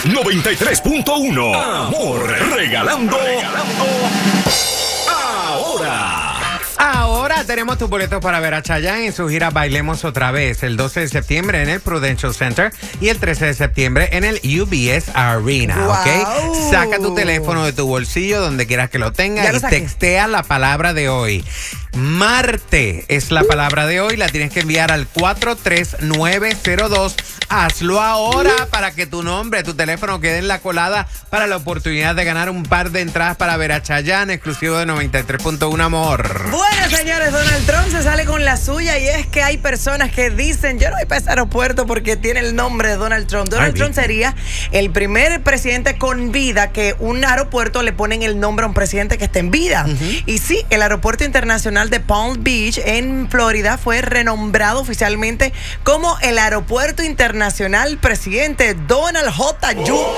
93.1. Amor, regalando Ahora tenemos tus boletos para ver a Chayanne en su gira Bailemos Otra Vez, el 12 de septiembre en el Prudential Center y el 13 de septiembre en el UBS Arena, ¿ok? Saca tu teléfono de tu bolsillo donde quieras que lo tengas y textea la palabra de hoy. Marte es la palabra de hoy, la tienes que enviar al 43902. Hazlo ahora para que tu nombre, tu teléfono quede en la colada para la oportunidad de ganar un par de entradas para ver a Chayanne, exclusivo de 93.1 Amor. Bueno, señores, Donald Trump se sale con la suya y es que hay personas que dicen, yo no voy para ese aeropuerto porque tiene el nombre de Donald Trump. Donald Trump sería el primer presidente con vida que un aeropuerto le ponen el nombre a un presidente que esté en vida. Y sí, el aeropuerto internacional de Palm Beach en Florida fue renombrado oficialmente como el aeropuerto internacional presidente Donald J.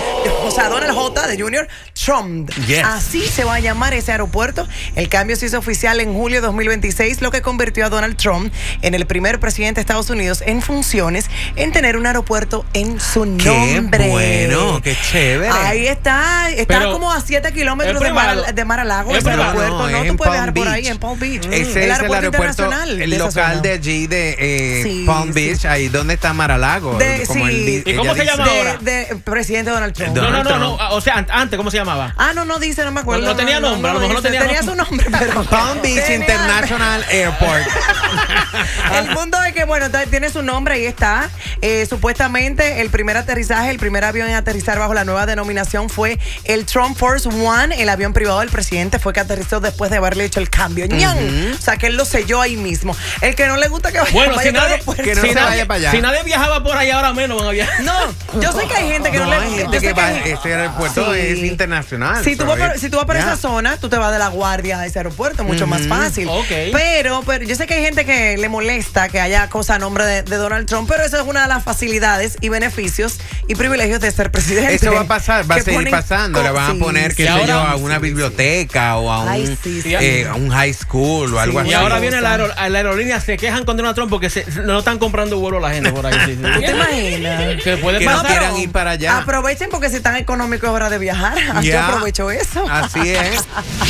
de Jr. Trump. Así se va a llamar ese aeropuerto. El cambio se hizo oficial en julio de 2026, lo que convirtió a Donald Trump en el primer presidente de Estados Unidos en funciones en tener un aeropuerto en su nombre. ¡Qué bueno! ¡Qué chévere! Ahí está. Está como a 7 kilómetros de Mar a Lago. Ese aeropuerto. No, tú puedes viajar por ahí en Palm Beach. Ese es el aeropuerto el local de allí de Palm Beach, ahí donde está Mar a Lago. ¿Y cómo se llama ahora? De presidente Donald Trump. No. O sea, antes, ¿cómo se llamaba? No dice, no me acuerdo. No tenía nombre, a lo mejor no tenía nombre. Tenía su nombre, pero Palm Beach International Airport. El punto es que, bueno, tiene su nombre, ahí está. Supuestamente, el primer avión en aterrizar bajo la nueva denominación fue el Trump Force One, el avión privado del presidente, fue que aterrizó después de haberle hecho el cambio. O sea, que él lo selló ahí mismo. El que no le gusta que vaya, que no se vaya para allá. Si nadie viajaba por ahí, ahora menos van a viajar. No, yo sé que hay gente que no le gusta. Este aeropuerto es internacional. Si tú vas para esa zona, tú te vas de La Guardia a ese aeropuerto, mucho más fácil. Pero yo sé que hay gente que le molesta que haya cosa a nombre de Donald Trump, pero eso es una de las facilidades y beneficios y privilegios de ser presidente. Eso va a pasar, va a seguir pasando. Le van a poner, qué sé yo, a una biblioteca o a un high school o algo así. Y ahora viene la aerolínea, se quejan con Donald Trump porque no están comprando vuelo la gente por ahí. ¿Te imaginas? Que puede que pasar. no quieran ir para allá. Aprovechen porque si tan económico es hora de viajar. Yo aprovecho eso. Así es.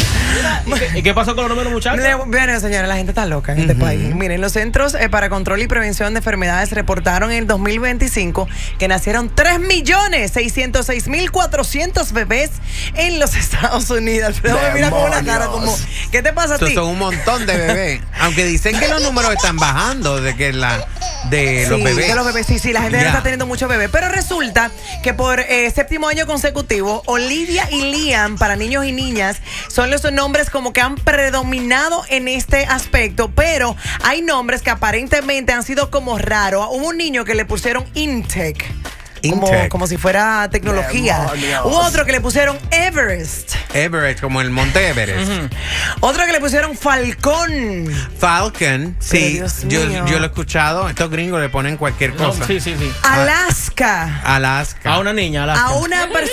¿Y qué pasó con los números, muchachos? Bueno, señores, la gente está loca en este país. Miren, los Centros para Control y Prevención de Enfermedades reportaron en el 2025 que nacieron 3.606.400 bebés en los Estados Unidos. Alfredo me mira con una cara como, ¿qué te pasa a ti? Son un montón de bebés. Aunque dicen que los números están bajando de los bebés. De los bebés, sí, la gente está teniendo muchos bebés. Pero resulta que por séptimo año consecutivo, Olivia y Liam, para niños y niñas, son los nombres como que han predominado en este aspecto. Pero hay nombres que aparentemente han sido como raros. Hubo un niño que le pusieron Intech. Como si fuera tecnología. Hubo otro que le pusieron Everest. Everest, como el monte Everest. Otro que le pusieron Falcon. Falcon, sí. Yo lo he escuchado. Estos gringos le ponen cualquier cosa. Sí. Alaska. Alaska. A una niña, Alaska. A una persona.